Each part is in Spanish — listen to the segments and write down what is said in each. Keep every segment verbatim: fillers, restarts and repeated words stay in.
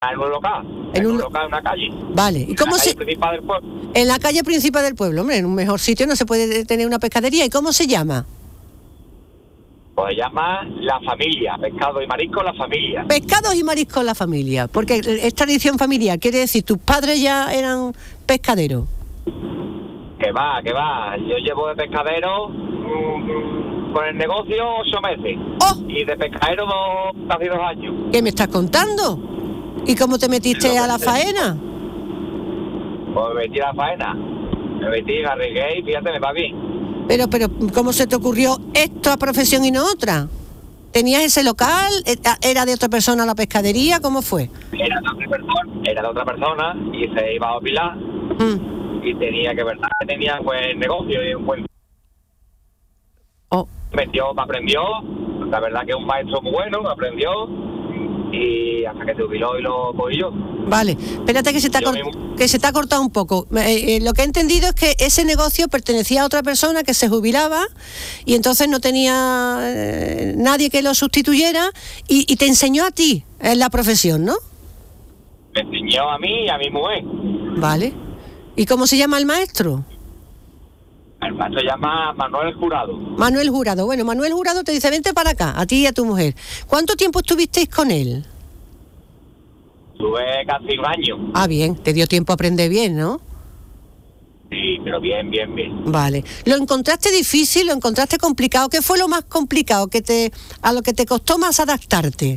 en un local, en, en un, un local, en una calle. Vale, ¿y cómo se...? Principal del pueblo. En la calle principal del pueblo, hombre, en un mejor sitio no se puede tener una pescadería. ¿Y cómo se llama? Pues se llama La Familia, Pescado y Marisco La Familia. Pescados y mariscos La Familia, porque es tradición familiar, quiere decir, tus padres ya eran pescaderos. Que va, que va, yo llevo de pescadero mmm, con el negocio ocho meses. ¡Oh! Y de pescadero dos, casi dos años. ¿Qué me estás contando? ¿Y cómo te metiste a la faena? Pues me metí a la faena, me metí, me arriesgué y fíjate, me va bien. Pero, pero, ¿cómo se te ocurrió esta profesión y no otra? ¿Tenías ese local? ¿Era de otra persona la pescadería? ¿Cómo fue? Era de otra persona, era de otra persona y se iba a opilar mm. y tenía que, verdad, que tenía buen negocio y un buen... Oh. Metió, aprendió, la verdad que es un maestro muy bueno, aprendió y hasta que se jubiló y lo cogí yo. Vale, espérate que se te ha, cort- que se te ha cortado un poco. Eh, eh, lo que he entendido es que ese negocio pertenecía a otra persona que se jubilaba y entonces no tenía eh, nadie que lo sustituyera y, y te enseñó a ti en la profesión, ¿no? Me enseñó a mí y a mi mujer. Vale. ¿Y cómo se llama el maestro? El maestro se llama Manuel Jurado. Manuel Jurado. Bueno, Manuel Jurado te dice, vente para acá, a ti y a tu mujer. ¿Cuánto tiempo estuvisteis con él? Tuve casi un año. Ah, bien, te dio tiempo a aprender bien, ¿no? Sí, pero bien, bien, bien. Vale. ¿Lo encontraste difícil? ¿Lo encontraste complicado? ¿Qué fue lo más complicado que te, a lo que te costó más adaptarte?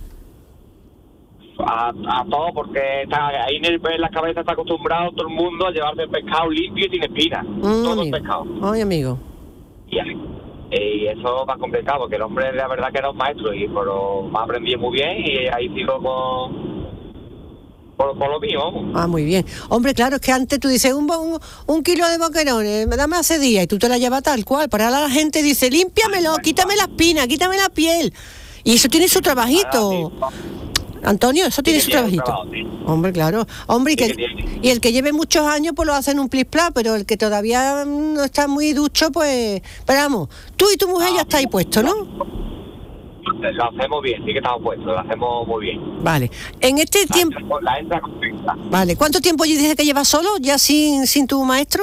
A, a todo, porque está, ahí en, el, en la cabeza está acostumbrado todo el mundo a llevarse el pescado limpio y sin espinas. Mm, todo el pescado. Ay, amigo. Y, y eso es más complicado, porque el hombre la verdad que era un maestro y por lo más aprendí muy bien y ahí sigo con... Por, por lo mío, vamos. Ah, muy bien. Hombre, claro, es que antes tú dices un, un, un kilo de boquerones, dame hace día y tú te la llevas tal cual. Para ahora la gente dice, límpiamelo, quítame la espina, quítame la piel. Y eso tiene su trabajito. Antonio, eso tiene su trabajito. Trabajo, sí. Hombre, claro. Hombre, y, que, y el que lleve muchos años, pues lo hace en un plis-plas, pero el que todavía no está muy ducho, pues... Pero vamos, tú y tu mujer ya estáis puestos, ¿no? Lo hacemos bien, sí que estamos puestos, lo hacemos muy bien. Vale. En este la tiempo... Entra, la entra completa. Vale. ¿Cuánto tiempo dices que llevas solo, ya sin, sin tu maestro?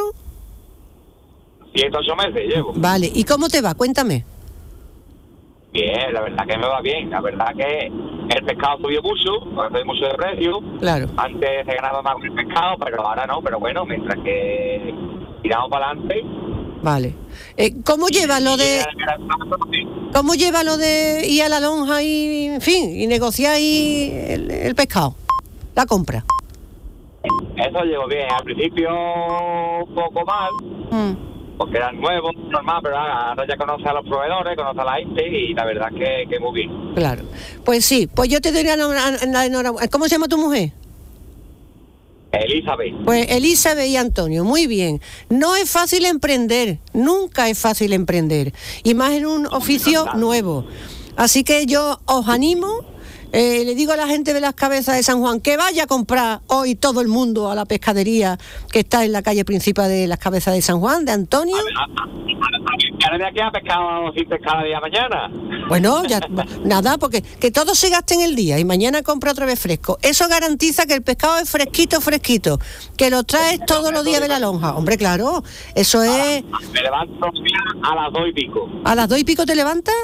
Siete, ocho meses llevo. Vale. ¿Y cómo te va? Cuéntame. Bien, la verdad que me va bien. La verdad que el pescado subió mucho, ha subido mucho de precio. Claro. Antes se ganaba más con el pescado, pero ahora no. Pero bueno, mientras que tiramos para adelante... Vale. Eh, ¿Cómo lleva lo de... ¿Cómo lleva lo de ir a la lonja y, en fin, y negociar y el, el pescado? La compra. Eso llevo bien. Al principio un poco mal, mm. porque eran nuevos, normal, pero ahora ya conoce a los proveedores, conoce a la gente y la verdad que, que muy bien. Claro. Pues sí, pues yo te doy la enhorabuena. ¿Cómo se llama tu mujer? Elizabeth. Pues Elizabeth y Antonio, muy bien. No es fácil emprender, nunca es fácil emprender, y más en un oficio nuevo. Así que yo os animo, eh, le digo a la gente de las Cabezas de San Juan que vaya a comprar hoy todo el mundo a la pescadería que está en la calle principal de las Cabezas de San Juan, de Antonio. ¿Ahora de aquí a pescado sin pescar día mañana? Bueno, ya nada, porque que todo se gaste en el día y mañana compra otra vez fresco. Eso garantiza que el pescado es fresquito, fresquito, que lo traes todos los días de la lonja. Hombre, claro, eso es... Me levanto a las dos y pico. ¿A las dos y pico te levantas?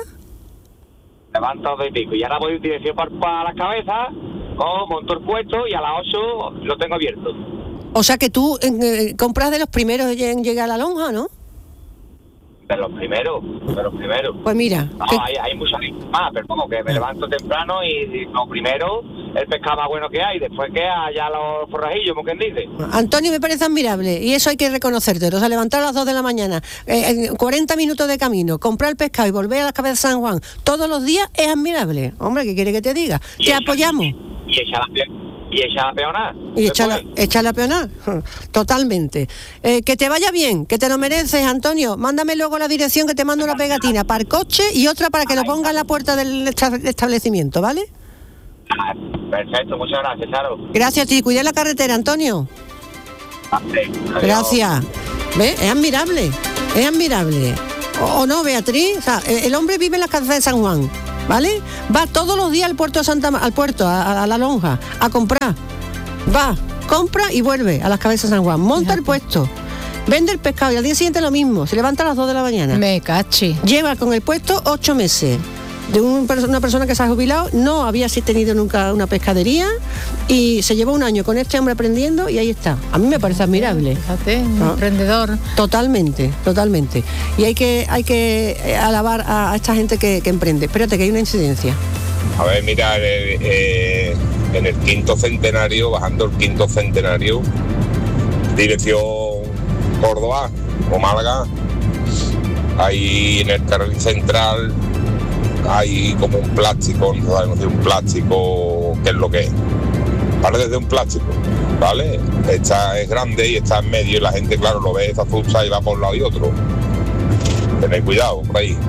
Me levanto a las dos y pico y ahora voy en dirección para, para las Cabezas, oh, monto el puesto y a las ocho lo tengo abierto. O sea que tú eh, compras de los primeros en llegar a la lonja, ¿no? De los primeros, de los primeros. Pues mira. No, que... hay, hay muchas más, pero como que me levanto temprano y, y lo primero, el pescado más bueno que hay, después que allá los forrajillos, como quien dice. Antonio, me parece admirable, y eso hay que reconocértelo. O sea, levantar a las dos de la mañana, eh, cuarenta minutos de camino, comprar el pescado y volver a las Cabezas de San Juan todos los días es admirable. Hombre, ¿qué quiere que te diga? Y te apoyamos. Y echar la Y echar a peonar. Y echarla, echarla a peonar, totalmente. Eh, que te vaya bien, que te lo mereces, Antonio. Mándame luego la dirección que te mando una pegatina para el coche y otra para que lo ponga en la puerta del establecimiento, ¿vale? Perfecto, muchas gracias, Charo. Gracias a ti, cuida la carretera, Antonio. Gracias. ¿Ves? Es admirable, es admirable. O, o no, Beatriz, o sea, el, el hombre vive en las Cabezas de San Juan. ¿vale? Va todos los días al puerto de Santa al puerto, a, a la lonja, a comprar. Va, compra y vuelve a las Cabezas de San Juan. Monta Fíjate. el puesto. Vende el pescado y al día siguiente lo mismo. Se levanta a las dos de la mañana. Me cachi. Lleva con el puesto ocho meses. De un, una persona que se ha jubilado, no había tenido nunca una pescadería y se llevó un año con este hombre aprendiendo y ahí está. A mí me parece admirable. Fíjate, un ¿no? emprendedor. Totalmente, totalmente. Y hay que hay que alabar a, a esta gente que, que emprende. Espérate, que hay una incidencia. A ver, mira, eh, eh, en el quinto centenario, bajando el quinto centenario, dirección Córdoba o Málaga, ahí en el carril central hay como un plástico, no sabemos si un plástico, qué es lo que es. Parece de un plástico, ¿vale? Esta es grande y está en medio y la gente, claro, lo ve, se asusta y va por un lado y otro. Tened cuidado por ahí.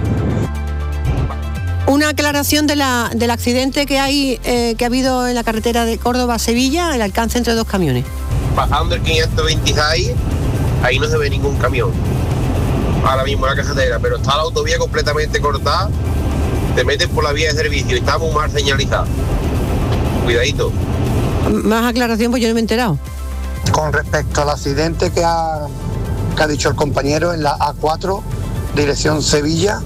Una aclaración de la, del accidente que hay eh, que ha habido en la carretera de Córdoba a Sevilla, el alcance entre dos camiones. Bajando el quinientos veintiséis, ahí no se ve ningún camión. Ahora mismo en la carretera, pero está la autovía completamente cortada. Te metes por la vía de servicio y está muy mal señalizada. Cuidadito. Más aclaración, pues yo no me he enterado. Con respecto al accidente que ha, que ha dicho el compañero en la A cuatro, dirección Sevilla,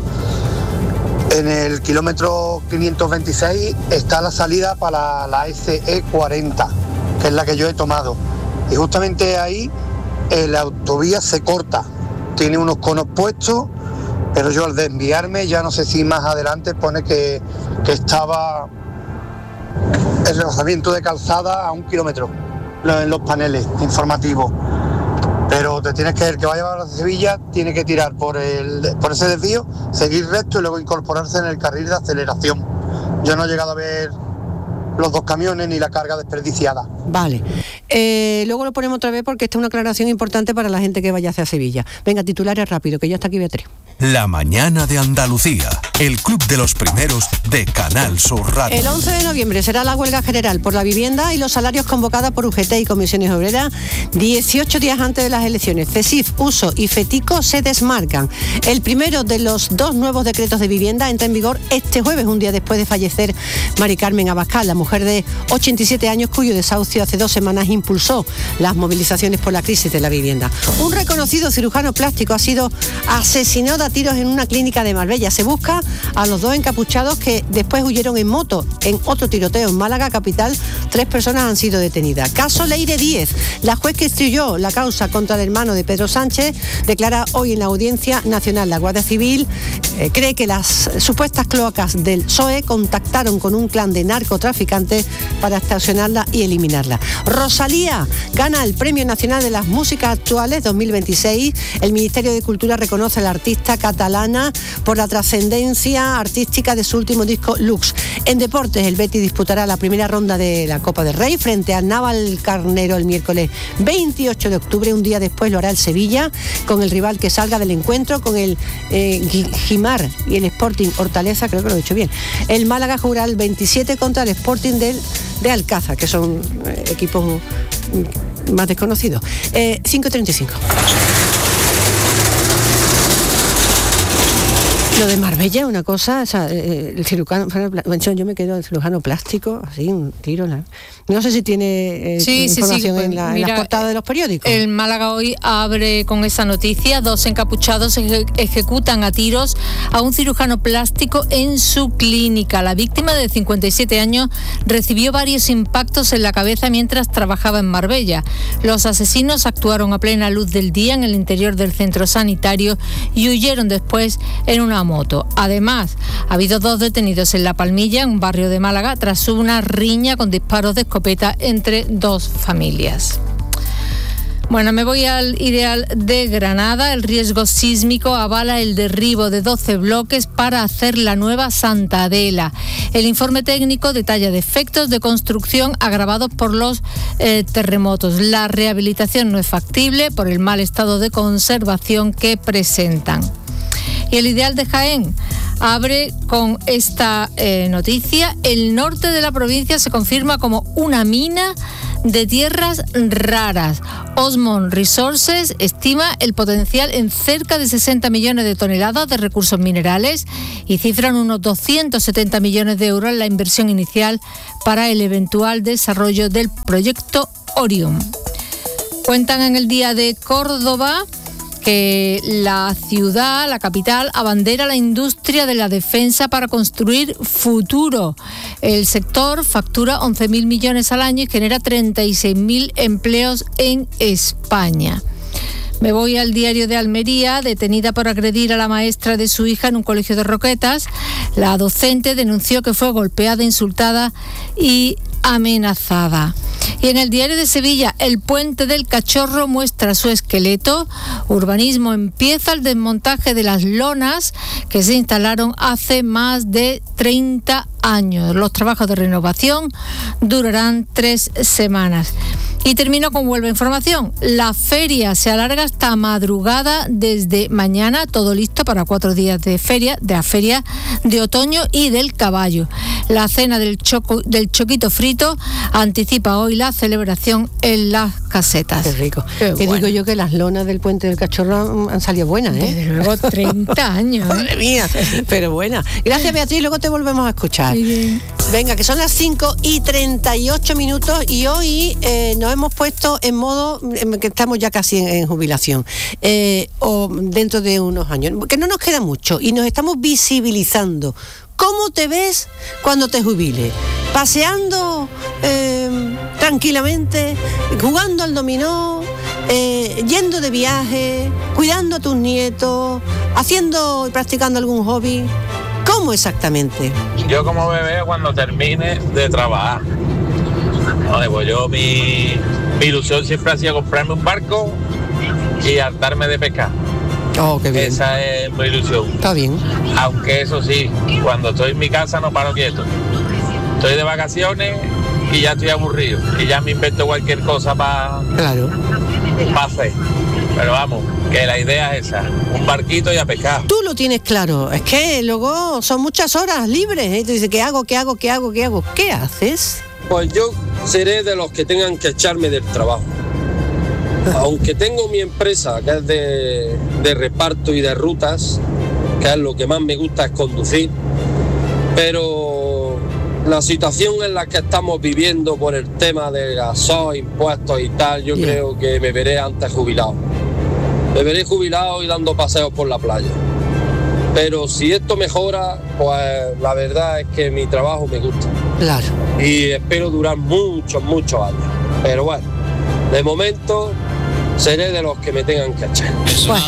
en el kilómetro quinientos veintiséis está la salida para la, la S E cuarenta, que es la que yo he tomado. Y justamente ahí eh, la autovía se corta. Tiene unos conos puestos, pero yo al desviarme, ya no sé si más adelante pone que, que estaba el rebasamiento de calzada a un kilómetro en los paneles informativos. Pero te tienes que, el que vaya a Sevilla tiene que tirar por, el, por ese desvío, seguir recto y luego incorporarse en el carril de aceleración. Yo no he llegado a ver los dos camiones ni la carga desperdiciada. Vale. Eh, luego lo ponemos otra vez porque esta es una aclaración importante para la gente que vaya hacia Sevilla. Venga, titulares rápido, que ya está aquí Beatriz. La mañana de Andalucía, el club de los primeros de Canal Sur Radio. El once de noviembre será la huelga general por la vivienda y los salarios convocada por U G T y Comisiones Obreras dieciocho días antes de las elecciones. CESIF, Uso y FETICO se desmarcan. El primero de los dos nuevos decretos de vivienda entra en vigor este jueves, un día después de fallecer Mari Carmen Abascal, la mujer de ochenta y siete años cuyo desahucio hace dos semanas impulsó las movilizaciones por la crisis de la vivienda. Un reconocido cirujano plástico ha sido asesinado a tiros en una clínica de Marbella. Se busca a los dos encapuchados que después huyeron en moto. En otro tiroteo en Málaga capital, tres personas han sido detenidas. Caso Leire Díez. La juez que instruyó la causa contra el hermano de Pedro Sánchez declara hoy en la Audiencia Nacional. La Guardia Civil eh, cree que las supuestas cloacas del P S O E contactaron con un clan de narcotraficantes para extorsionarla y eliminarla. Rosalía gana el Premio Nacional de las Músicas Actuales dos mil veintiséis. El Ministerio de Cultura reconoce a la artista catalana por la trascendencia artística de su último disco Lux. En deportes, el Betis disputará la primera ronda de la Copa del Rey frente al Navalcarnero el miércoles veintiocho de octubre. Un día después lo hará el Sevilla con el rival que salga del encuentro, con el eh, Gimar y el Sporting Hortaleza, creo que lo he dicho bien. El Málaga jugará el veintisiete contra el Sporting del, de Alcázar, que son eh, equipos más desconocidos. Eh, cinco treinta y cinco. Lo de Marbella, una cosa, o sea, el cirujano, yo me quedo el cirujano plástico, así, un tiro. La, no sé si tiene eh, sí, información sí, sí, en, la, mira, en las portadas de los periódicos. El Málaga hoy abre con esa noticia. Dos encapuchados eje, ejecutan a tiros a un cirujano plástico en su clínica. La víctima, de cincuenta y siete años, recibió varios impactos en la cabeza mientras trabajaba en Marbella. Los asesinos actuaron a plena luz del día en el interior del centro sanitario y huyeron después en una moto. Además, ha habido dos detenidos en La Palmilla, en un barrio de Málaga, tras una riña con disparos de escopeta entre dos familias. Bueno, me voy al Ideal de Granada. El riesgo sísmico avala el derribo de doce bloques para hacer la nueva Santa Adela. El informe técnico detalla defectos de construcción agravados por los eh, terremotos. La rehabilitación no es factible por el mal estado de conservación que presentan. Y el Ideal de Jaén abre con esta eh, noticia. El norte de la provincia se confirma como una mina de tierras raras. Osmond Resources estima el potencial en cerca de sesenta millones de toneladas de recursos minerales y cifran unos doscientos setenta millones de euros en la inversión inicial para el eventual desarrollo del proyecto Orion. Cuentan en el Día de Córdoba que la ciudad, la capital, abandera la industria de la defensa para construir futuro. El sector factura once mil millones al año y genera treinta y seis mil empleos en España. Me voy al Diario de Almería. Detenida por agredir a la maestra de su hija en un colegio de Roquetas, la docente denunció que fue golpeada, insultada y amenazada. Y en el Diario de Sevilla, el puente del Cachorro muestra su esqueleto. Urbanismo empieza el desmontaje de las lonas que se instalaron hace más de treinta años. Los trabajos de renovación durarán tres semanas. Y termino con Huelva Información. La feria se alarga hasta madrugada desde mañana, todo listo para cuatro días de feria, de la feria de otoño y del caballo. La cena del, choco, del choquito frito anticipa hoy la celebración en las casetas. Qué rico. Qué Te bueno. digo yo que las lonas del puente del Cachorro han salido buenas, ¿eh? Desde luego, treinta años. Madre mía, pero buena. Gracias, Beatriz, luego te volvemos a escuchar. Sí. Venga, que son las cinco y treinta y ocho minutos y hoy eh, nos hemos puesto en modo en que estamos ya casi en, en jubilación eh, o dentro de unos años, que no nos queda mucho y nos estamos visibilizando. ¿Cómo te ves cuando te jubiles? ¿Paseando eh, tranquilamente, jugando al dominó, eh, yendo de viaje, cuidando a tus nietos, haciendo y practicando algún hobby? ¿Cómo exactamente? Yo como me veo cuando termine de trabajar. Vale, pues yo mi, mi ilusión siempre ha sido comprarme un barco y hartarme de pescar. Oh, qué bien. Esa es mi ilusión. Está bien. Aunque eso sí, cuando estoy en mi casa no paro quieto. Estoy de vacaciones y ya estoy aburrido. Y ya me invento cualquier cosa para Claro. pa hacer. Pero vamos, que la idea es esa, un barquito y a pescar. Tú lo tienes claro, es que luego son muchas horas libres, ¿eh? Te dice, ¿qué hago, qué hago, qué hago, qué hago? ¿Qué haces? Pues yo seré de los que tengan que echarme del trabajo. Aunque tengo mi empresa que es de, de reparto y de rutas, que es lo que más me gusta es conducir, pero la situación en la que estamos viviendo por el tema de gasoil, impuestos y tal, yo Bien. creo que me veré antes jubilado. Me veré jubilado y dando paseos por la playa. Pero si esto mejora, pues la verdad es que mi trabajo me gusta. Claro. Y espero durar muchos, muchos años. Pero bueno, de momento seré de los que me tengan que echar. Bueno.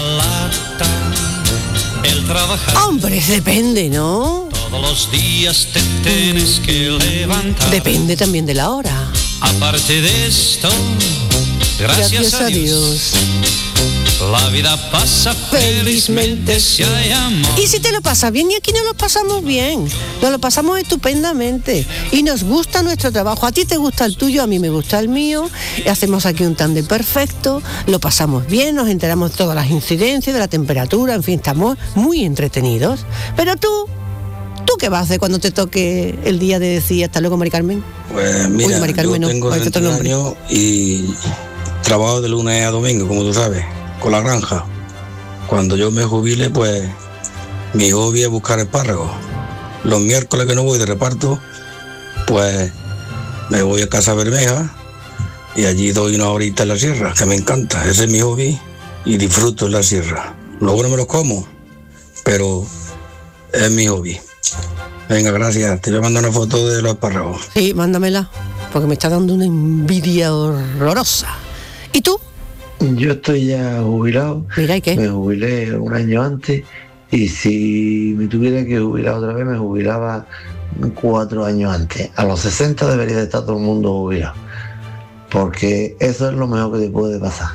Hombre, depende, ¿no? Todos los días te tienes que levantar. Depende también de la hora. Aparte de esto, gracias, a Dios, la vida pasa felizmente si hay amor. Y si te lo pasas bien, y aquí nos lo pasamos bien, nos lo pasamos estupendamente y nos gusta nuestro trabajo. A ti te gusta el tuyo, a mí me gusta el mío, y hacemos aquí un tándem perfecto, lo pasamos bien, nos enteramos de todas las incidencias, de la temperatura, en fin, estamos muy entretenidos. Pero tú, ¿tú qué vas a hacer cuando te toque el día de decir hasta luego, Mari Carmen? Pues mira, Uy, Mari Carmen, yo no, tengo ahí te treinta toca el años y trabajo de lunes a domingo, como tú sabes, con la granja. Cuando yo me jubile, pues mi hobby es buscar espárragos. Los miércoles que no voy de reparto, pues me voy a Casa Bermeja y allí doy una horita en la sierra, que me encanta. Ese es mi hobby y disfruto en la sierra. Luego no me los como, pero es mi hobby. Venga, gracias. Te voy a mandar una foto de los espárragos. Sí, mándamela, porque me está dando una envidia horrorosa. ¿Y tú? Yo estoy ya jubilado. Mira, ¿y qué? Me jubilé un año antes y si me tuviera que jubilar otra vez, me jubilaba cuatro años antes. A los sesenta debería de estar todo el mundo jubilado, porque eso es lo mejor que te puede pasar.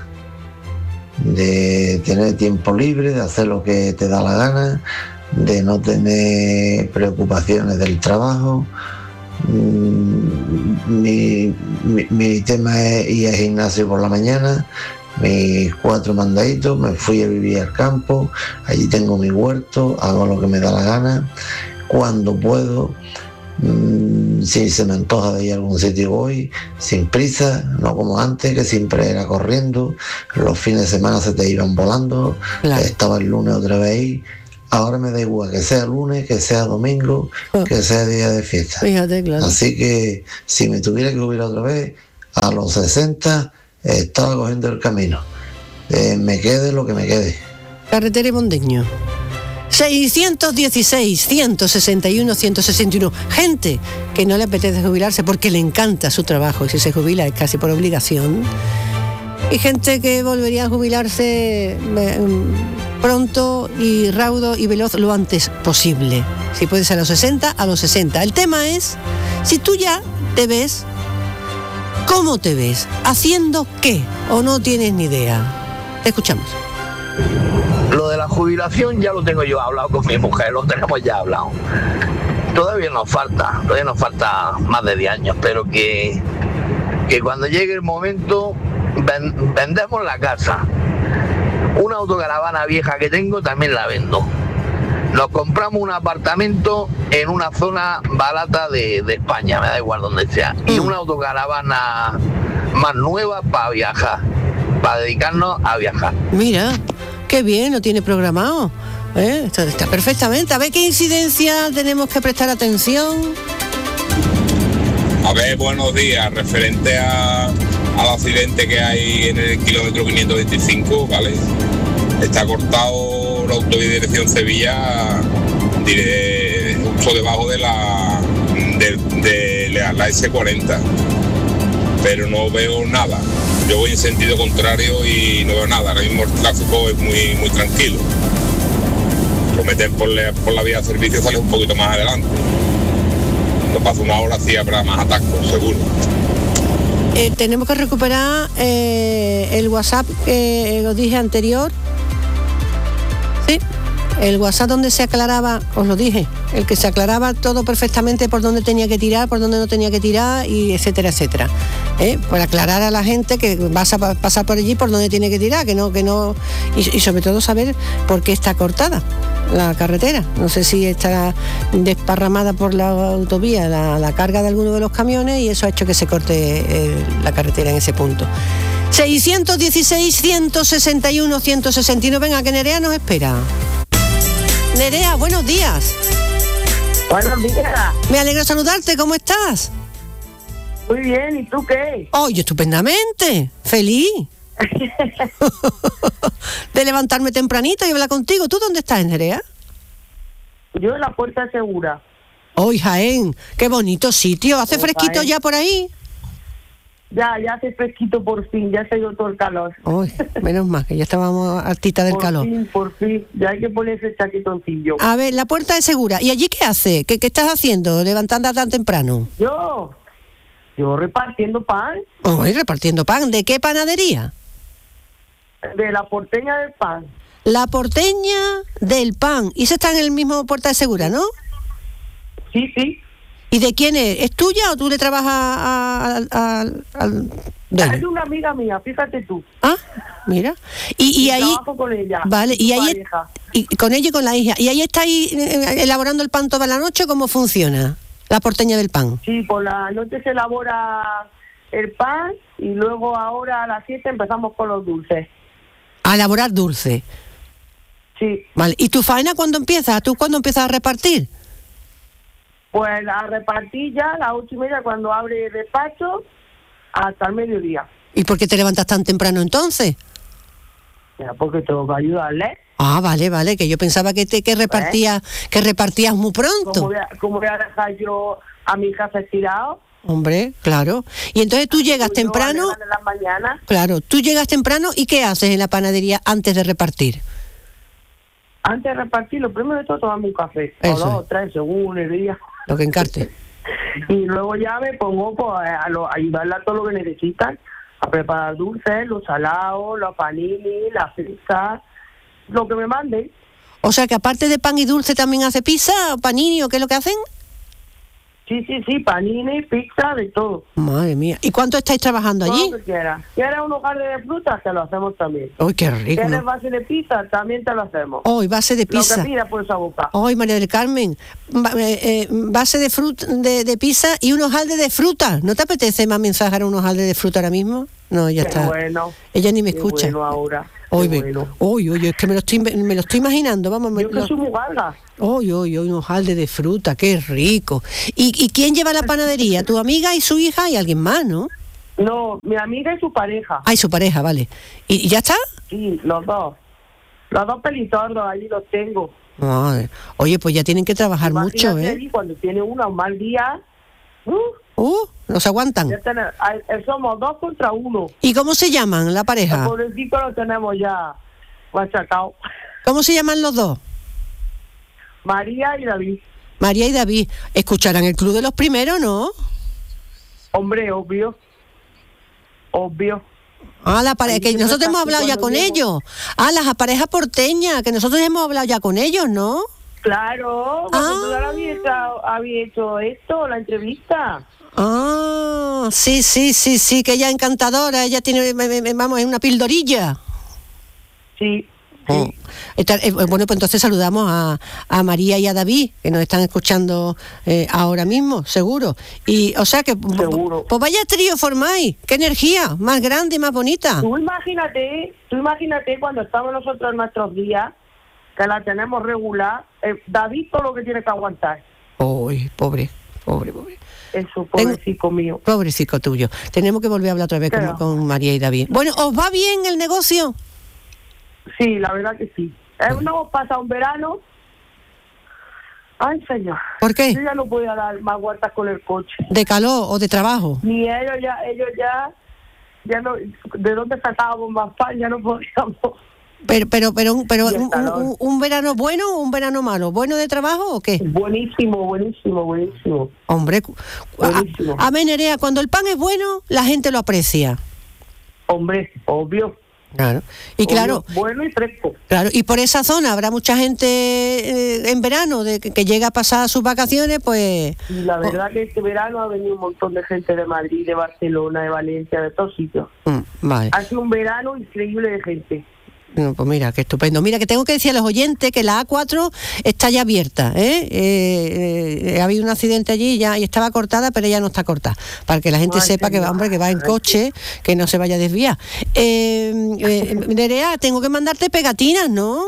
De tener tiempo libre, de hacer lo que te da la gana, de no tener preocupaciones del trabajo. Mi, mi, mi tema es ir al gimnasio por la mañana, mis cuatro mandaditos, me fui a vivir al campo, allí tengo mi huerto, hago lo que me da la gana, cuando puedo, mmm, si se me antoja de ir a algún sitio voy, sin prisa, no como antes, que siempre era corriendo, los fines de semana se te iban volando, claro. Estaba el lunes otra vez ahí. Ahora me da igual que sea lunes, que sea domingo, oh. que sea día de fiesta. Fíjate, claro. Así que si me tuviera que jubilar otra vez, a los sesenta eh, estaba cogiendo el camino. Eh, me quede lo que me quede. Carretera y Mondeño. seiscientos dieciséis, ciento sesenta y uno, ciento sesenta y uno. Gente que no le apetece jubilarse porque le encanta su trabajo y si se jubila es casi por obligación. Y gente que volvería a jubilarse pronto y raudo y veloz lo antes posible. Si puede ser a los sesenta, a los sesenta. El tema es, si tú ya te ves, ¿cómo te ves? ¿Haciendo qué? ¿O no tienes ni idea? Te escuchamos. Lo de la jubilación ya lo tengo yo hablado con mi mujer, lo tenemos ya hablado. Todavía nos falta, todavía nos falta más de diez años, pero que, que cuando llegue el momento ven, vendemos la casa. Una autocaravana vieja que tengo también la vendo. Nos compramos un apartamento en una zona barata de, de España, me da igual donde sea, y una autocaravana más nueva para viajar, para dedicarnos a viajar. Mira, qué bien, lo tiene programado. ¿Eh? Está, está perfectamente. A ver qué incidencia tenemos que prestar atención. A ver, buenos días. Referente a, al accidente que hay en el kilómetro quinientos veinticinco, ¿vale? Está cortado la autovía de dirección Sevilla, diré, justo debajo de la de, de la, la ese cuarenta. Pero no veo nada. Yo voy en sentido contrario y no veo nada. Ahora mismo el tráfico es muy muy tranquilo. Lo meten por la, por la vía de servicio, sale un poquito más adelante. Lo paso una hora así habrá más atascos, seguro. Eh, tenemos que recuperar eh, el WhatsApp que os dije anterior. Sí, el WhatsApp donde se aclaraba, os lo dije, el que se aclaraba todo perfectamente por dónde tenía que tirar, por dónde no tenía que tirar, y etcétera, etcétera. ¿Eh? Para aclarar a la gente que vas a pasar por allí por dónde tiene que tirar, que no, que no, y, y sobre todo saber por qué está cortada la carretera. No sé si está desparramada por la autovía la, la carga de alguno de los camiones y eso ha hecho que se corte eh, la carretera en ese punto. seiscientos dieciséis, ciento sesenta y uno, ciento sesenta y nueve. Venga, que Nerea nos espera. Nerea, buenos días. Buenos días. Me alegro saludarte, ¿cómo estás? Muy bien, ¿y tú qué? Oh, yo estupendamente, feliz. De levantarme tempranito y hablar contigo. ¿Tú dónde estás, Nerea? Yo en la Puerta Segura. Oh, Jaén, qué bonito sitio. ¿Hace oh, fresquito Jaén. Ya por ahí? Ya, ya hace fresquito por fin, ya se ha ido todo el calor. Oh, menos mal, que ya estábamos hartitas del por calor. Por fin, por fin, ya hay que ponerse el chaquetoncillo. A ver, la Puerta de Segura. ¿Y allí qué hace? ¿Qué, qué estás haciendo, levantando tan temprano? Yo, yo repartiendo pan. Oh, repartiendo pan. ¿De qué panadería? De la Porteña del Pan. La Porteña del Pan. Y eso está en el mismo Puerta de Segura, ¿no? Sí, sí. ¿Y de quién es? ¿Es tuya o tú le trabajas a, a, a, al dueño? Es de una amiga mía, fíjate tú. Ah, mira. Y, y ahí trabajo con ella. Vale, y ahí y con ella y con la hija. ¿Y ahí estáis elaborando el pan toda la noche? ¿Cómo funciona la Porteña del Pan? Sí, por la noche se elabora el pan y luego ahora a las siete empezamos con los dulces. A elaborar dulce. Sí. Vale. ¿Y tu faena cuándo empieza? ¿Tú cuándo empiezas a repartir? Pues a repartir ya a las ocho y media cuando abre el despacho hasta el mediodía. ¿Y por qué te levantas tan temprano entonces? Ya, porque tengo que ayudarle. Ah, vale, vale, que yo pensaba que te que repartías, ¿Eh? que repartías muy pronto. ¿Cómo voy, a, ¿Cómo voy a dejar yo a mi hija estirado? Hombre, claro. Y entonces tú llegas yo temprano. En la mañana. Claro, tú llegas temprano y ¿qué haces en la panadería antes de repartir? Antes de repartir, lo primero de todo, tomarme un café. O dos, tres, según el día. Lo que encarte. Y luego ya me pongo pues, a, lo, a ayudarle a todo lo que necesitan, a preparar dulces, los salados, los panini, las pizzas, lo que me manden. O sea que aparte de pan y dulce también hace pizza, panini o qué es lo que hacen. Sí, sí, sí, panini, pizza, de todo. Madre mía. ¿Y cuánto estáis trabajando allí? Todo lo que quieras. ¿Quieres un hogar de frutas? Te lo hacemos también. ¡Ay, qué rico! ¿Quieres ¿no? base de pizza? También te lo hacemos. ¡Ay, base de pizza! Lo que pidas por esa boca. ¡Ay, María del Carmen! Ba- eh, eh, base de, frut de, de pizza y un hojaldre de fruta. ¿No te apetece más mensajar un hojaldre de fruta ahora mismo? No, ya Qué está. bueno. Ella ni me Qué escucha. bueno ahora. Hoy, Qué ve. bueno. Hoy, oye, es que me lo estoy me lo estoy imaginando, vamos. Me, Yo que lo- soy muy galga. Hoy, hoy, hoy, un hojaldre de fruta, qué rico. ¿Y, ¿Y quién lleva la panadería? ¿Tu amiga y su hija y alguien más, no? No, mi amiga y su pareja. Ay, su pareja, vale. ¿Y, y ya está? Sí, los dos. Los dos pelitordos, ahí los tengo. Madre. Oye, pues ya tienen que trabajar mucho, Imagínate ¿eh? ahí cuando tiene uno un mal día. Uh, Uh, no se aguantan. ya tener- ay, eh, somos dos contra uno. ¿Y cómo se llaman la El pareja? pobrecito lo tenemos ya machacado. ¿Cómo se llaman los dos? María y David. María y David. Escucharán el Club de los Primeros, ¿no? Hombre, obvio. Obvio. Ah, la pareja, que Ahí nosotros siempre hemos está hablado ya cuando con llego. ellos. Ah, las parejas porteñas, que nosotros hemos hablado ya con ellos, ¿no? Claro, vosotros ahora habéis hecho, habéis hecho esto, la entrevista. Ah, sí, sí, sí, sí, que ella es encantadora, ella tiene, me- me- me- vamos, es una pildorilla. Sí. Oh. Está- eh, bueno, pues entonces saludamos a, a María y a David, que nos están escuchando eh, ahora mismo, seguro. Y, o sea que, Seguro. pues vaya trío formáis, qué energía, más grande y más bonita. Tú imagínate, tú imagínate cuando estamos nosotros en nuestros días, que la tenemos regular, eh, David todo lo que tiene que aguantar. Uy, pobre, pobre, pobre. Eso, pobrecito mío. Pobrecito tuyo. Tenemos que volver a hablar otra vez con, Claro. con María y David. Bueno, ¿os va bien el negocio? Sí, la verdad que sí. Eh, no hemos pasado un verano. Ay, señor. ¿Por qué? Yo ya no podía dar más vueltas con el coche. ¿De calor o de trabajo? Ni ellos ya, ellos ya, ya no, de dónde sacábamos más pan, ya no podíamos. Pero, pero, pero, un- pero Y el un, calor. un- un verano bueno o un verano malo? ¿Bueno de trabajo o qué? Buenísimo, buenísimo, buenísimo. Hombre, cu- a, Buenísimo. a ver, Nerea, cuando el pan es bueno, la gente lo aprecia. Hombre, obvio. Claro. Y claro, Obvio, bueno y fresco. claro, y por esa zona habrá mucha gente eh, en verano de que, que llega a pasar sus vacaciones, pues. Y la verdad que este verano ha venido un montón de gente de Madrid, de Barcelona, de Valencia, de todos sitios. mm, vale. Ha sido un verano increíble de gente. No, pues mira, qué estupendo. Mira, que tengo que decir a los oyentes que la A cuatro está ya abierta, ¿eh? Eh, eh, ha habido un accidente allí ya y estaba cortada, pero ya no está cortada. Para que la gente Ay, sepa que, señor. hombre, que va en Ay, coche, que no se vaya a desviar. Eh, eh, Nerea, tengo que mandarte pegatinas, ¿no?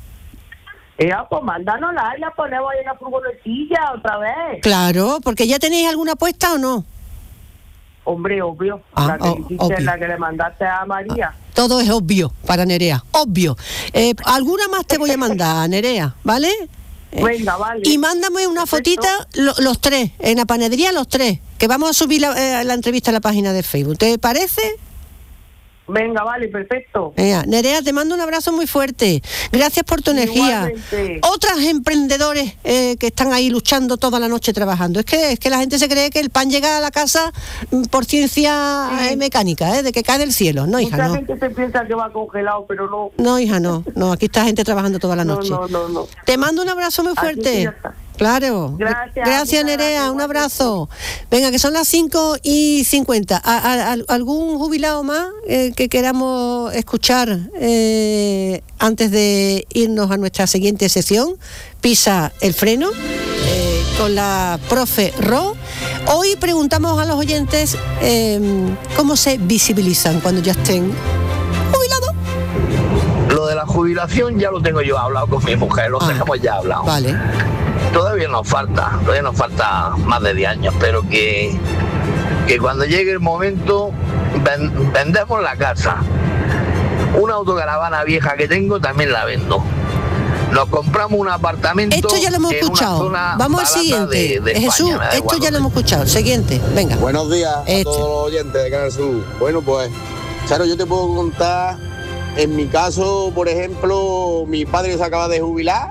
Ya, pues mándanosla y la ponemos ahí en la furgonetilla otra vez. Claro, porque ya tenéis alguna apuesta o no. Hombre, obvio. Ah, la que oh, hiciste, obvio. la que le mandaste a María. Todo es obvio para Nerea, obvio. Eh, alguna más te voy a mandar, Nerea, ¿vale? Eh, Venga, vale. Y mándame una Perfecto. fotita, lo- los tres, en la panadería los tres, que vamos a subir la, eh, la entrevista a la página de Facebook. ¿Te parece? Venga, vale, perfecto. Venga, Nerea, te mando un abrazo muy fuerte. Gracias por tu energía. Igualmente. Otras emprendedores eh, que están ahí luchando toda la noche trabajando. Es que es que la gente se cree que el pan llega a la casa mm, por ciencia eh, mecánica, eh, de que cae del cielo. No, hija, Mucha no. gente se piensa que va congelado, pero no. No, hija, no. No, aquí está gente trabajando toda la No, noche. no, no, no. Te mando un abrazo muy Así que fuerte. ya está. Claro. Gracias, Gracias, muchas Nerea. gracias, Un abrazo. Venga, que son las cinco y cincuenta. ¿A- a- a- ¿Algún jubilado más eh, que queramos escuchar eh, antes de irnos a nuestra siguiente sesión? Pisa el freno eh, con la profe Ro. Hoy preguntamos a los oyentes eh, cómo se visibilizan cuando ya estén jubilados. Lo de la jubilación ya lo tengo yo hablado con mi mujer, lo Ah, tenemos ya hablado. Vale. Todavía nos falta, todavía nos falta más de diez años, pero que, que cuando llegue el momento ven- vendemos la casa. Una autocaravana vieja que tengo también la vendo. Nos compramos un apartamento. Esto ya lo hemos en una escuchado. zona Vamos al barata siguiente. de- de España, Jesús, me da esto igual ya lo dónde. hemos escuchado. Siguiente, venga. Buenos días a Este. todos los oyentes de Canal Sur. Bueno, pues, Charo, yo te puedo contar, en mi caso, por ejemplo, mi padre se acaba de jubilar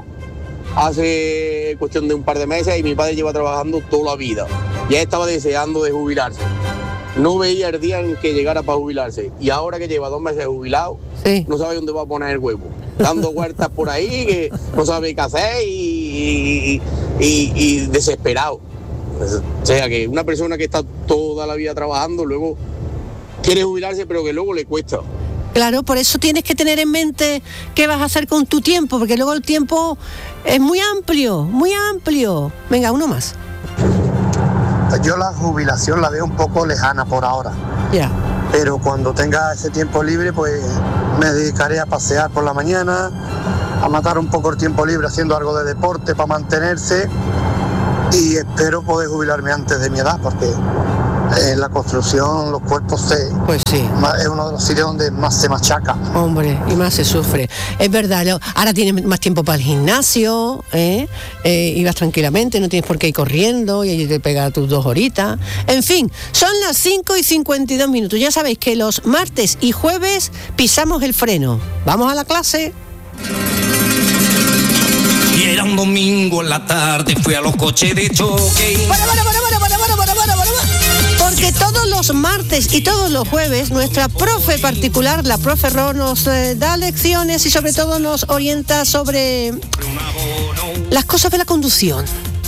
hace cuestión de un par de meses y mi padre lleva trabajando toda la vida. Ya estaba deseando de jubilarse. No veía el día en que llegara para jubilarse. Y ahora que lleva dos meses jubilado, Sí. no sabe dónde va a poner el huevo. Dando vueltas por ahí, que no sabe qué hacer y, y- y- y desesperado. O sea, que una persona que está toda la vida trabajando, luego quiere jubilarse, pero que luego le cuesta. Claro, por eso tienes que tener en mente qué vas a hacer con tu tiempo, porque luego el tiempo es muy amplio, muy amplio. Venga, uno más. Yo la jubilación la veo un poco lejana por ahora. Ya. Pero cuando tenga ese tiempo libre, pues me dedicaré a pasear por la mañana, a matar un poco el tiempo libre haciendo algo de deporte para mantenerse, y espero poder jubilarme antes de mi edad, porque en la construcción los cuerpos se... Pues sí. Es uno de los sitios donde más se machaca. Hombre, y más se sufre. Es verdad, lo, ahora tienes más tiempo para el gimnasio, ¿eh? Eh, ibas tranquilamente, no tienes por qué ir corriendo y ahí te pegas tus dos horitas. En fin, son las cinco y cincuenta y dos minutos. Ya sabéis que los martes y jueves pisamos el freno. ¿Vamos a la clase? Y era un domingo en la tarde, fui a los coches de choque. Para, para, para, para, para, para, para, para, para. Porque todos los martes y todos los jueves nuestra profe particular, la profe Ro, nos eh, da lecciones y sobre todo nos orienta sobre las cosas de la conducción.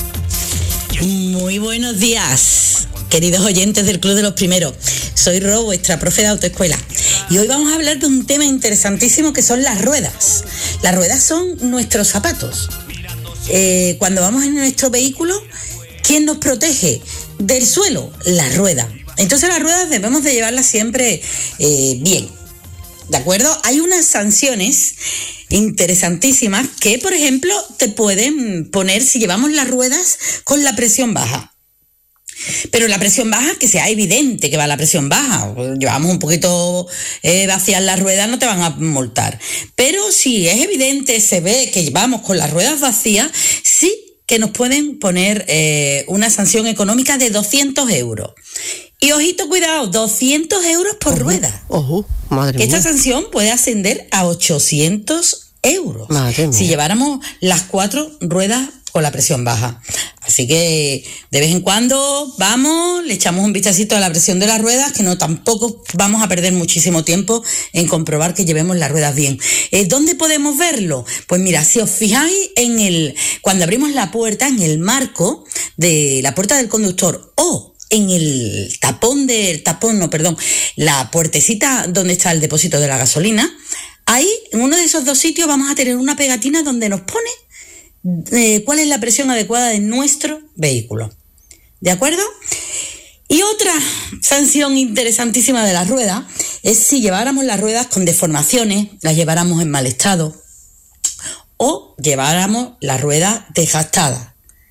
Muy buenos días, queridos oyentes del Club de los Primeros. Soy Ro, vuestra profe de autoescuela. Y hoy vamos a hablar de un tema interesantísimo que son las ruedas. Las ruedas son nuestros zapatos. Eh, cuando vamos en nuestro vehículo, ¿quién nos protege del suelo? La rueda. Entonces las ruedas debemos de llevarlas siempre eh, bien. ¿De acuerdo? Hay unas sanciones interesantísimas que, por ejemplo, te pueden poner si llevamos las ruedas con la presión baja. Pero la presión baja, que sea evidente que va la presión baja. Llevamos un poquito eh, vacías las ruedas, no te van a multar. Pero si es evidente, se ve que llevamos con las ruedas vacías, sí que nos pueden poner eh, una sanción económica de doscientos euros. Y ojito, cuidado, doscientos euros por ojo, rueda. Ojo, madre que mía. Esta sanción puede ascender a ochocientos euros. Madre mía. Si lleváramos las cuatro ruedas con la presión baja. Así que de vez en cuando vamos, le echamos un vistacito a la presión de las ruedas, que no tampoco vamos a perder muchísimo tiempo en comprobar que llevemos las ruedas bien. Eh, ¿Dónde podemos verlo? Pues mira, si os fijáis en el, cuando abrimos la puerta, en el marco de la puerta del conductor o en el tapón del tapón, no, perdón, la puertecita donde está el depósito de la gasolina, ahí en uno de esos dos sitios vamos a tener una pegatina donde nos pone Eh, cuál es la presión adecuada de nuestro vehículo. ¿De acuerdo? Y otra sanción interesantísima de las ruedas es si lleváramos las ruedas con deformaciones, las lleváramos en mal estado o lleváramos las ruedas desgastadas.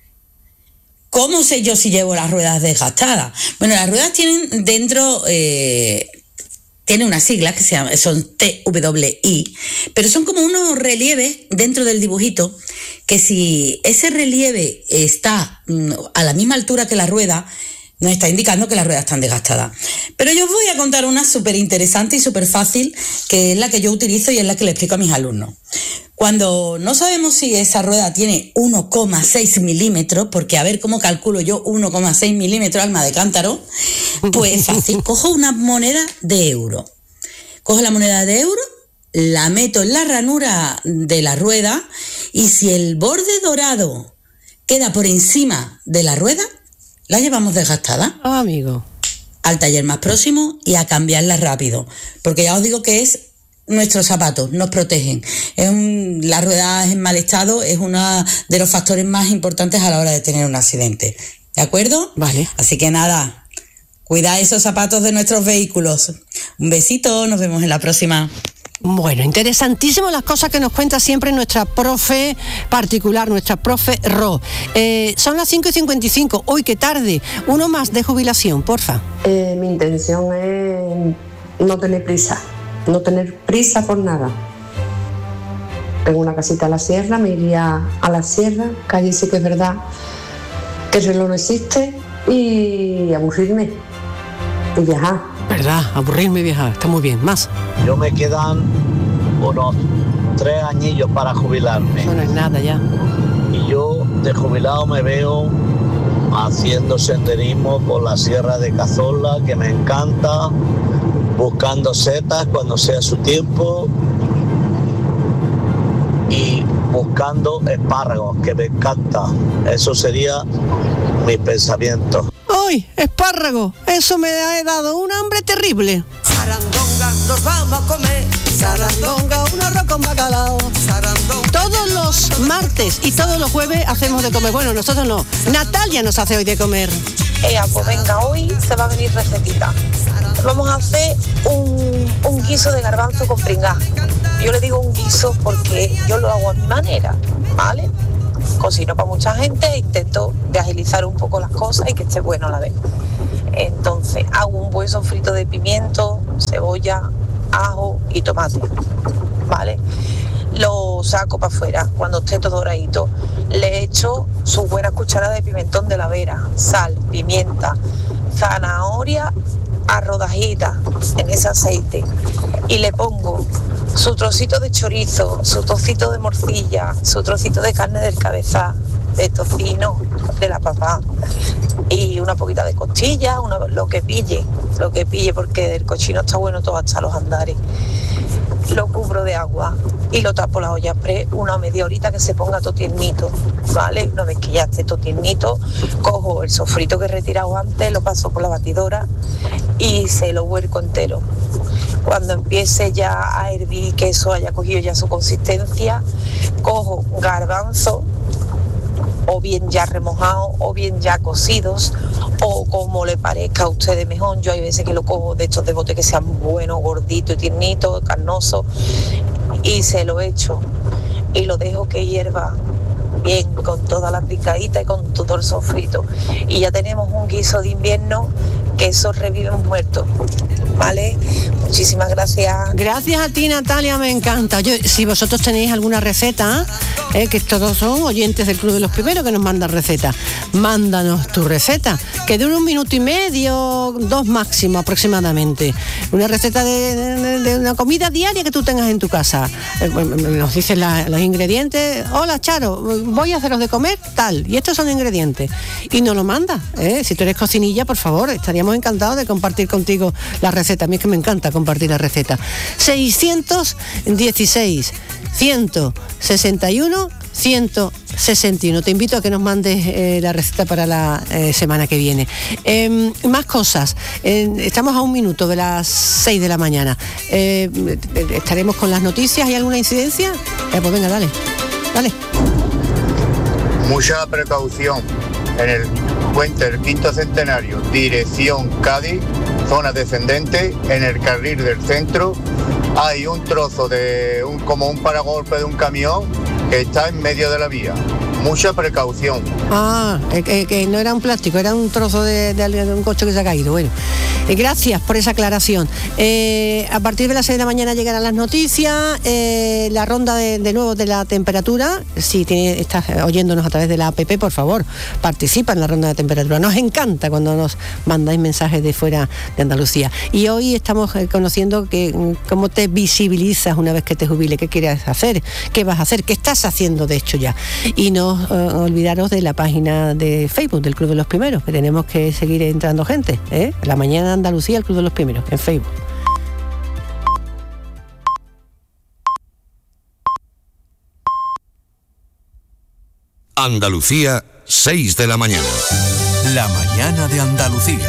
¿Cómo sé yo si llevo las ruedas desgastadas? Bueno, las ruedas tienen dentro... Eh, Tiene unas siglas que se llaman, son T W I, pero son como unos relieves dentro del dibujito, que si ese relieve está a la misma altura que la rueda, nos está indicando que las ruedas están desgastadas. Pero yo os voy a contar una súper interesante y súper fácil, que es la que yo utilizo y es la que le explico a mis alumnos. Cuando no sabemos si esa rueda tiene uno coma seis milímetros, porque a ver cómo calculo yo uno coma seis milímetros, alma de cántaro, pues fácil, cojo una moneda de euro. Cojo la moneda de euro, la meto en la ranura de la rueda y si el borde dorado queda por encima de la rueda, la llevamos desgastada. Ah, amigo. Al taller más próximo y a cambiarla rápido, porque ya os digo que es... Nuestros zapatos nos protegen. Es un, la rueda en mal estado es uno de los factores más importantes a la hora de tener un accidente. ¿De acuerdo? Vale. Así que nada, cuidad esos zapatos de nuestros vehículos. Un besito, nos vemos en la próxima. Bueno, interesantísimo las cosas que nos cuenta siempre nuestra profe particular, nuestra profe Ro. Eh, son las cinco y cincuenta y cinco. Hoy, qué tarde. Uno más de jubilación, porfa. Eh, mi intención es no tener prisa. No tener prisa por nada. Tengo una casita a la sierra, me iría a la sierra, que allí sí que es verdad que el reloj no existe, y aburrirme y viajar. ¿Verdad? Aburrirme y viajar, está muy bien. Más. Yo me quedan unos tres añillos para jubilarme. Eso no es nada ya. Y yo de jubilado me veo haciendo senderismo por la Sierra de Cazorla, que me encanta, buscando setas cuando sea su tiempo y buscando espárragos, que me encanta. Eso sería mis pensamientos. ¡Ay, espárrago! Eso me ha dado un hambre terrible. Sarandonga, nos vamos a comer. Sarandonga, un arroz con bacalao. Sarandonga. Todos los martes y todos los jueves hacemos de comer. Bueno, nosotros no. Natalia nos hace hoy de comer. Ea, pues venga, hoy se va a venir recetita. Vamos a hacer un, un guiso de garbanzo con pringá. Yo le digo un guiso porque yo lo hago a mi manera, ¿vale? Cocino para mucha gente e intento de agilizar un poco las cosas y que esté bueno a la vez. Entonces hago un buen sofrito de pimiento, cebolla, ajo y tomate, ¿vale? Lo saco para afuera cuando esté todo doradito. Le echo sus buenas cucharadas de pimentón de la vera, sal, pimienta, zanahoria a rodajitas en ese aceite y le pongo su trocito de chorizo, su trocito de morcilla, su trocito de carne del cabeza, de tocino, de la papa y una poquita de costilla, una, lo que pille, lo que pille porque el cochino está bueno todo hasta los andares. Lo cubro de agua y lo tapo la olla pre una media horita que se ponga todo tiernito, ¿vale? Una vez que ya esté todo tiernito, cojo el sofrito que he retirado antes, lo paso por la batidora y se lo vuelco entero. Cuando empiece ya a hervir, que eso haya cogido ya su consistencia, cojo garbanzo, o bien ya remojados, o bien ya cocidos, o como le parezca a ustedes mejor. Yo hay veces que lo cojo de estos de bote que sean buenos, gorditos y tiernitos, carnosos, y se lo echo y lo dejo que hierva bien con toda la picadita y con todo el sofrito. Y ya tenemos un guiso de invierno que eso revive un muerto, ¿vale? Muchísimas gracias. Gracias a ti, Natalia, me encanta. Yo, si vosotros tenéis alguna receta, eh, que todos son oyentes del Club de los Primeros que nos mandan recetas, mándanos tu receta, que dure un minuto y medio, dos máximo aproximadamente. Una receta de, de, de una comida diaria que tú tengas en tu casa. Eh, nos dices la, los ingredientes. Hola, Charo, voy a haceros de comer, tal, y estos son los ingredientes. Y nos lo mandas, ¿eh? Si tú eres cocinilla, por favor, estaríamos encantados de compartir contigo la receta. A mí es que me encanta compartir la receta. seiscientos dieciséis, ciento sesenta y uno, ciento sesenta y uno. Te invito a que nos mandes eh, la receta para la eh, semana que viene. Eh, más cosas. Eh, estamos a un minuto de las seis de la mañana. Eh, estaremos con las noticias. ¿Hay alguna incidencia? Eh, pues venga, dale. Dale. Mucha precaución en el puente del quinto centenario, dirección Cádiz, zona descendente, en el carril del centro hay un trozo de un, como un paragolpe de un camión que está en medio de la vía. Mucha precaución. Ah, eh, eh, que no era un plástico, era un trozo de, de, de un coche que se ha caído. Bueno, eh, gracias por esa aclaración. Eh, a partir de las seis de la mañana llegarán las noticias, eh, la ronda de, de nuevo de la temperatura. Si tiene, estás oyéndonos a través de la app, por favor, participa en la ronda de temperatura. Nos encanta cuando nos mandáis mensajes de fuera de Andalucía. Y hoy estamos eh, conociendo que cómo te visibilizas una vez que te jubiles, qué quieres hacer, qué vas a hacer, qué estás haciendo de hecho ya. Y no Uh, olvidaros de la página de Facebook del Club de los Primeros, que tenemos que seguir entrando gente, ¿eh? La mañana de Andalucía, el Club de los Primeros, en Facebook. Andalucía, seis de la mañana. La mañana de Andalucía.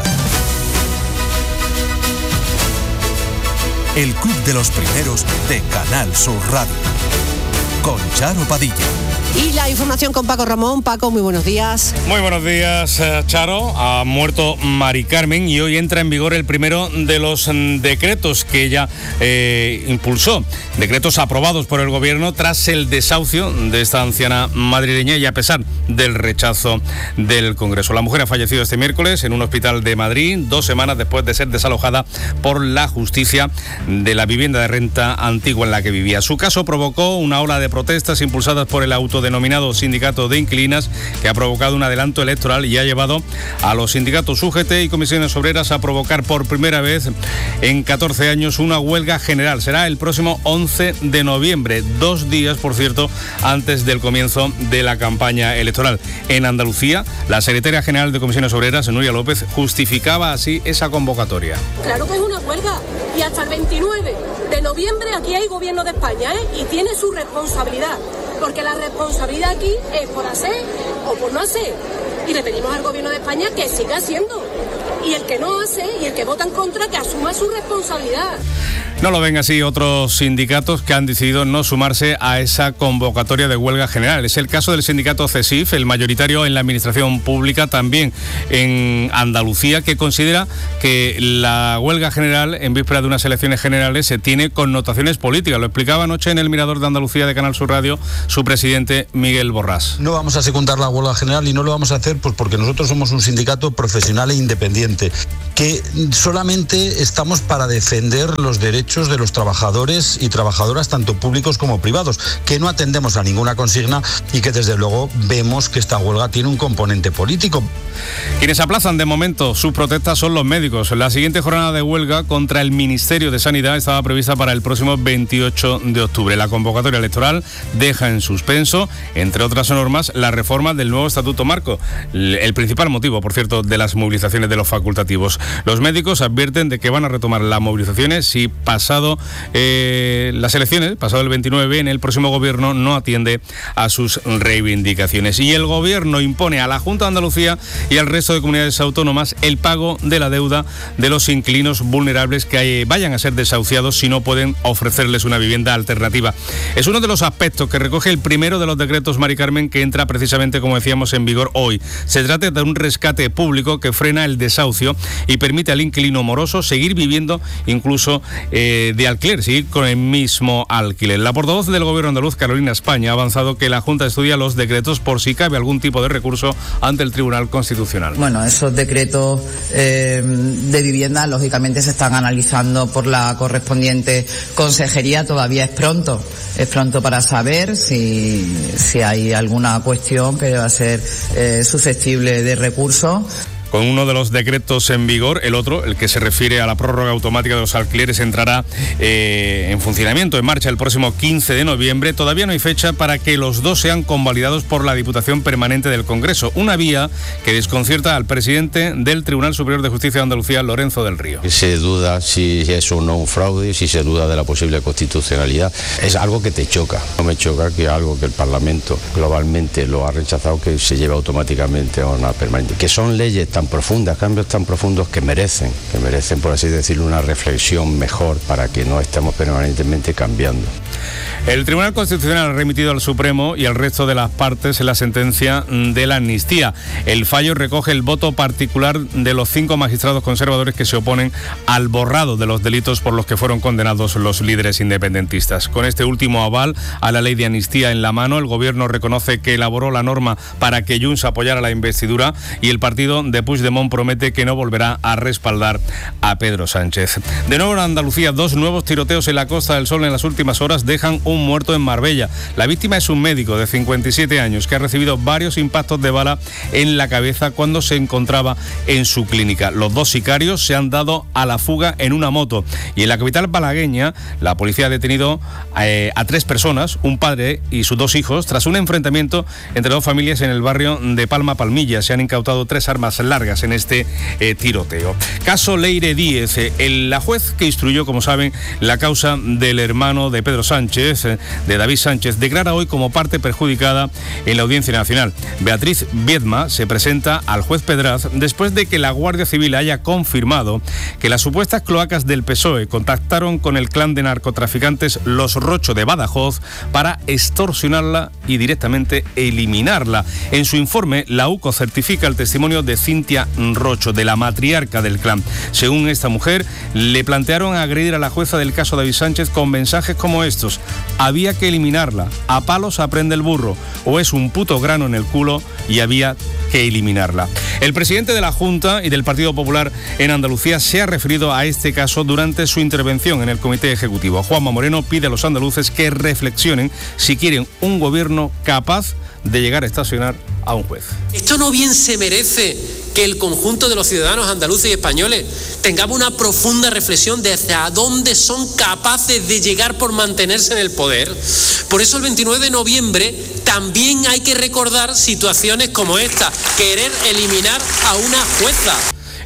El Club de los Primeros de Canal Sur Radio. Con Charo Padilla. Y la información con Paco Ramón. Paco, muy buenos días. Muy buenos días, Charo. Ha muerto Mari Carmen y hoy entra en vigor el primero de los decretos que ella eh, impulsó. Decretos aprobados por el gobierno tras el desahucio de esta anciana madrileña y a pesar del rechazo del Congreso. La mujer ha fallecido este miércoles en un hospital de Madrid, dos semanas después de ser desalojada por la justicia de la vivienda de renta antigua en la que vivía. Su caso provocó una ola de protestas impulsadas por el autodenominado Sindicato de Inquilinas, que ha provocado un adelanto electoral y ha llevado a los sindicatos U G T y comisiones obreras a provocar por primera vez en catorce años una huelga general. Será el próximo once de noviembre, dos días, por cierto, antes del comienzo de la campaña electoral. En Andalucía, la secretaria general de comisiones obreras, Nuria López, justificaba así esa convocatoria. Claro que es una huelga y hasta el veintinueve de noviembre aquí hay gobierno de España, ¿eh? Y tiene su responsabilidad, porque la responsabilidad aquí es por hacer o por no hacer. y le pedimos al gobierno de España que siga haciendo. Y el que no hace y el que vota en contra, que asuma su responsabilidad. No lo ven así otros sindicatos que han decidido no sumarse a esa convocatoria de huelga general. Es el caso del sindicato CESIF, el mayoritario en la administración pública, también en Andalucía, que considera que la huelga general en víspera de unas elecciones generales se tiene connotaciones políticas. Lo explicaba anoche en el Mirador de Andalucía de Canal Sur Radio su presidente Miguel Borrás. No vamos a secundar la huelga general y no lo vamos a hacer pues porque nosotros somos un sindicato profesional e independiente, que solamente estamos para defender los derechos de los trabajadores y trabajadoras, tanto públicos como privados, que no atendemos a ninguna consigna y que desde luego vemos que esta huelga tiene un componente político. Quienes aplazan de momento sus protestas son los médicos. La siguiente jornada de huelga contra el Ministerio de Sanidad estaba prevista para el próximo veintiocho de octubre. La convocatoria electoral deja en suspenso, entre otras normas, la reforma del nuevo Estatuto Marco, el principal motivo, por cierto, de las movilizaciones de los facultativos. Los médicos advierten de que van a retomar las movilizaciones si pasado eh, las elecciones, pasado el veintinueve, en el próximo gobierno no atiende a sus reivindicaciones. Y el gobierno impone a la Junta de Andalucía y al resto de comunidades autónomas el pago de la deuda de los inquilinos vulnerables que vayan a ser desahuciados si no pueden ofrecerles una vivienda alternativa. Es uno de los aspectos que recoge el primero de los decretos, Mari Carmen, que entra precisamente, como decíamos, en vigor hoy. Se trata de un rescate público que frena el desahucio y permite al inquilino moroso seguir viviendo incluso eh, de alquiler, seguir con el mismo alquiler. La portavoz del gobierno andaluz, Carolina España, ha avanzado que la Junta estudia los decretos por si cabe algún tipo de recurso ante el Tribunal Constitucional. Bueno, esos decretos eh, de vivienda lógicamente se están analizando por la correspondiente consejería. Todavía es pronto, es pronto para saber si, si hay alguna cuestión que va a ser eh, susceptible de recurso. Con uno de los decretos en vigor, el otro, el que se refiere a la prórroga automática de los alquileres, entrará eh, en funcionamiento, en marcha el próximo quince de noviembre. Todavía no hay fecha para que los dos sean convalidados por la Diputación Permanente del Congreso, una vía que desconcierta al presidente del Tribunal Superior de Justicia de Andalucía, Lorenzo del Río. Se duda si es o no un fraude, si se duda de la posible constitucionalidad. Es algo que te choca. No me choca que algo que el Parlamento globalmente lo ha rechazado, que se lleve automáticamente a una permanente. Que son leyes tan profundas, cambios tan profundos que merecen, que merecen, por así decirlo, una reflexión mejor para que no estemos permanentemente cambiando. El Tribunal Constitucional ha remitido al Supremo y al resto de las partes la sentencia de la amnistía. El fallo recoge el voto particular de los cinco magistrados conservadores que se oponen al borrado de los delitos por los que fueron condenados los líderes independentistas. Con este último aval a la ley de amnistía en la mano, el Gobierno reconoce que elaboró la norma para que Junts apoyara la investidura y el partido de Puigdemont promete que no volverá a respaldar a Pedro Sánchez. De nuevo en Andalucía, dos nuevos tiroteos en la Costa del Sol en las últimas horas dejan un muerto en Marbella. La víctima es un médico de cincuenta y siete años que ha recibido varios impactos de bala en la cabeza cuando se encontraba en su clínica. Los dos sicarios se han dado a la fuga en una moto y en la capital malagueña la policía ha detenido eh, a tres personas, un padre y sus dos hijos, tras un enfrentamiento entre dos familias en el barrio de Palma Palmilla. Se han incautado tres armas largas en este eh, tiroteo. Caso Leire Díez. Eh, el, la juez que instruyó, como saben, la causa del hermano de Pedro Sánchez, eh, de David Sánchez, declara hoy como parte perjudicada en la Audiencia Nacional. Beatriz Viedma se presenta al juez Pedraz después de que la Guardia Civil haya confirmado que las supuestas cloacas del P S O E contactaron con el clan de narcotraficantes Los Rocho de Badajoz para extorsionarla y directamente eliminarla. En su informe, la U C O certifica el testimonio de Cintia Rocho, de la matriarca del clan. Según esta mujer, le plantearon agredir a la jueza del caso David Sánchez con mensajes como estos: había que eliminarla, a palos aprende el burro, o es un puto grano en el culo y había que eliminarla. El presidente de la Junta y del Partido Popular en Andalucía se ha referido a este caso durante su intervención en el Comité Ejecutivo. Juanma Moreno pide a los andaluces que reflexionen si quieren un gobierno capaz de llegar a estacionar a un juez. Esto no bien se merece que el conjunto de los ciudadanos andaluces y españoles tengamos una profunda reflexión de hacia dónde son capaces de llegar por mantenerse en el poder. Por eso el veintinueve de noviembre también hay que recordar situaciones como esta, querer eliminar a una jueza.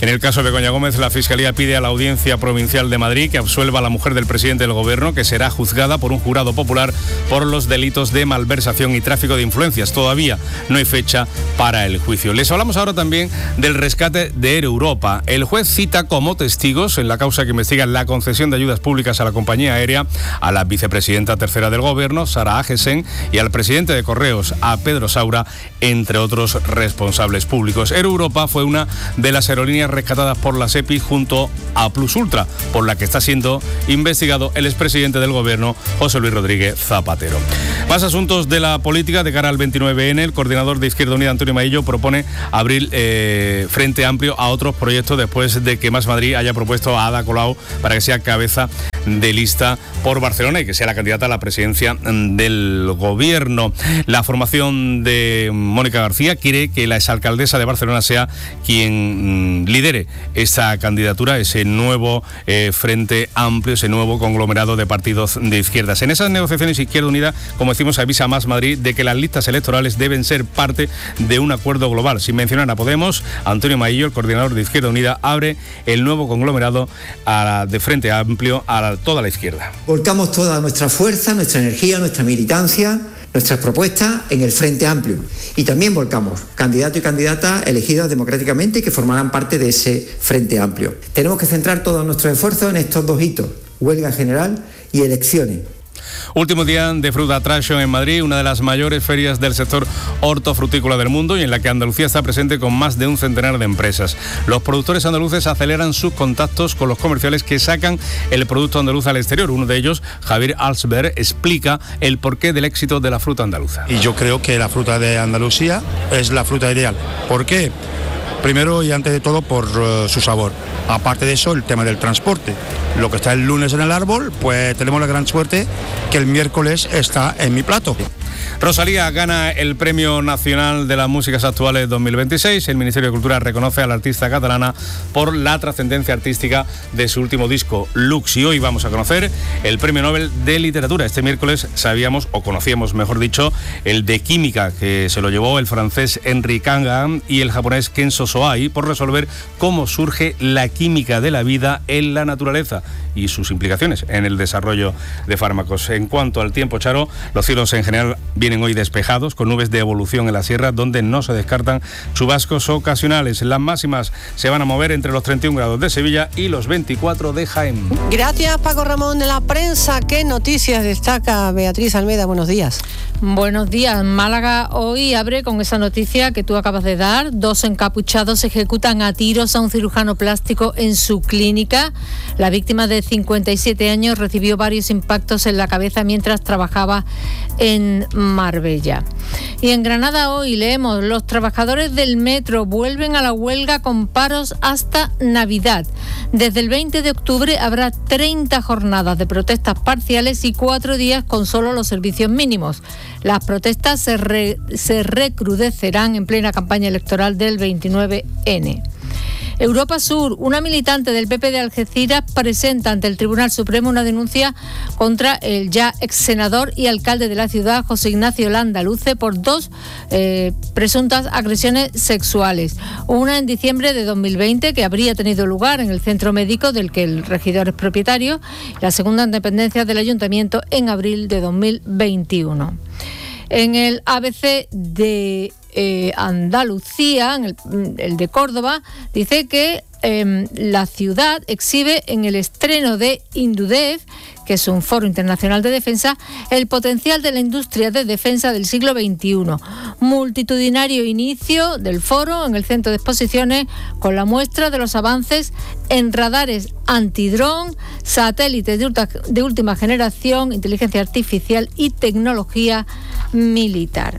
En el caso de Begoña Gómez, la Fiscalía pide a la Audiencia Provincial de Madrid que absuelva a la mujer del presidente del Gobierno, que será juzgada por un jurado popular por los delitos de malversación y tráfico de influencias. Todavía no hay fecha para el juicio. Les hablamos ahora también del rescate de Air Europa. El juez cita como testigos en la causa que investiga la concesión de ayudas públicas a la compañía aérea a la vicepresidenta tercera del Gobierno, Sara Agesen, y al presidente de Correos, a Pedro Saura, entre otros responsables públicos. Air Europa fue una de las aerolíneas rescatadas por la SEPI junto a Plus Ultra, por la que está siendo investigado el expresidente del Gobierno, José Luis Rodríguez Zapatero. Más asuntos de la política de cara al veintinueve ene. El coordinador de Izquierda Unida, Antonio Maillo, propone abrir eh, frente amplio a otros proyectos después de que Más Madrid haya propuesto a Ada Colau para que sea cabeza de lista por Barcelona y que sea la candidata a la presidencia del Gobierno. La formación de Mónica García quiere que la exalcaldesa de Barcelona sea quien lidere esta candidatura, ese nuevo eh, frente amplio, ese nuevo conglomerado de partidos de izquierdas. En esas negociaciones, Izquierda Unida, como decimos, avisa a Más Madrid de que las listas electorales deben ser parte de un acuerdo global. Sin mencionar a Podemos, Antonio Maillo, el coordinador de Izquierda Unida, abre el nuevo conglomerado a la, de frente amplio a la toda la izquierda. Volcamos toda nuestra fuerza, nuestra energía, nuestra militancia, nuestras propuestas en el Frente Amplio. Y también volcamos candidatos y candidatas elegidos democráticamente y que formarán parte de ese Frente Amplio. Tenemos que centrar todos nuestros esfuerzos en estos dos hitos, huelga general y elecciones. Último día de Fruit Attraction en Madrid, una de las mayores ferias del sector hortofrutícola del mundo y en la que Andalucía está presente con más de un centenar de empresas. Los productores andaluces aceleran sus contactos con los comerciales que sacan el producto andaluz al exterior. Uno de ellos, Javier Alsberg, explica el porqué del éxito de la fruta andaluza. Y yo creo que la fruta de Andalucía es la fruta ideal. ¿Por qué? Primero y antes de todo por uh, su sabor. Aparte de eso, el tema del transporte. Lo que está el lunes en el árbol, pues tenemos la gran suerte que el miércoles está en mi plato. Rosalía gana el Premio Nacional de las Músicas Actuales dos mil veintiséis. El Ministerio de Cultura reconoce a la artista catalana por la trascendencia artística de su último disco, Lux. Y hoy vamos a conocer el Premio Nobel de Literatura. Este miércoles sabíamos, o conocíamos mejor dicho, el de Química, que se lo llevó el francés Henry Kangan y el japonés Kenzo Soai por resolver cómo surge la química de la vida en la naturaleza y sus implicaciones en el desarrollo de fármacos. En cuanto al tiempo, Charo, los cielos en general vienen hoy despejados, con nubes de evolución en la sierra, donde no se descartan chubascos ocasionales. Las máximas se van a mover entre los treinta y un grados de Sevilla y los veinticuatro de Jaén. Gracias, Paco Ramón. De la prensa, ¿qué noticias destaca Beatriz Almeida? Buenos días. Buenos días. Málaga hoy abre con esa noticia que tú acabas de dar. Dos encapuchados ejecutan a tiros a un cirujano plástico en su clínica. La víctima, de cincuenta y siete años, recibió varios impactos en la cabeza mientras trabajaba en Marbella. Y en Granada hoy leemos: los trabajadores del metro vuelven a la huelga con paros hasta Navidad. Desde el veinte de octubre habrá treinta jornadas de protestas parciales y cuatro días con solo los servicios mínimos. Las protestas se, re, se recrudecerán en plena campaña electoral del veintinueve ene. Europa Sur, una militante del P P de Algeciras presenta ante el Tribunal Supremo una denuncia contra el ya ex senador y alcalde de la ciudad, José Ignacio Landaluce, por dos eh, presuntas agresiones sexuales. Una en diciembre de dos mil veinte, que habría tenido lugar en el centro médico del que el regidor es propietario. La segunda en dependencias del ayuntamiento en abril de dos mil veintiuno. En el A B C de eh, Andalucía, en el, el de Córdoba, dice que eh, la ciudad exhibe en el estreno de Indudef, que es un foro internacional de defensa, el potencial de la industria de defensa del siglo veintiuno. Multitudinario inicio del foro en el centro de exposiciones con la muestra de los avances en radares antidrón, satélites de, ultra, de última generación, inteligencia artificial y tecnología militar.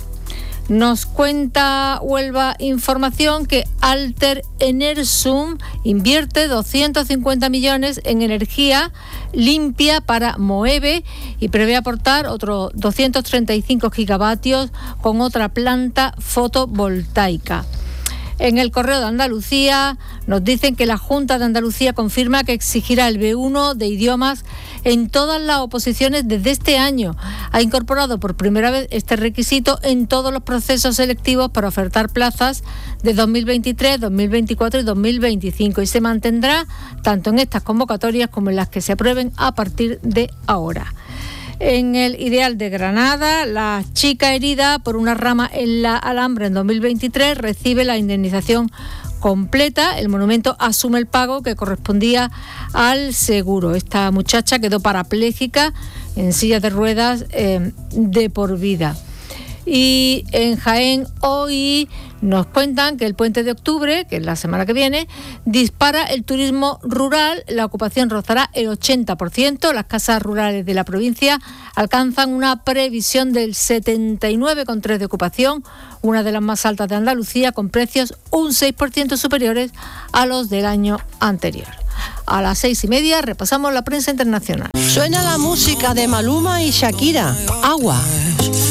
Nos cuenta Huelva Información que Alter Enersum invierte doscientos cincuenta millones en energía limpia para Moeve y prevé aportar otros doscientos treinta y cinco gigavatios con otra planta fotovoltaica. En el Correo de Andalucía nos dicen que la Junta de Andalucía confirma que exigirá el B uno de idiomas en todas las oposiciones desde este año. Ha incorporado por primera vez este requisito en todos los procesos selectivos para ofertar plazas de dos mil veintitrés, dos mil veinticuatro y dos mil veinticinco y se mantendrá tanto en estas convocatorias como en las que se aprueben a partir de ahora. En el Ideal de Granada, la chica herida por una rama en la Alhambra en dos mil veintitrés recibe la indemnización completa. El monumento asume el pago que correspondía al seguro. Esta muchacha quedó parapléjica en silla de ruedas eh, de por vida. Y en Jaén hoy nos cuentan que el puente de octubre, que es la semana que viene, dispara el turismo rural. La ocupación rozará el ochenta por ciento. Las casas rurales de la provincia alcanzan una previsión del setenta y nueve coma tres por ciento de ocupación, una de las más altas de Andalucía, con precios un seis por ciento superiores a los del año anterior. A las seis y media repasamos la prensa internacional. Suena la música de Maluma y Shakira, Agua.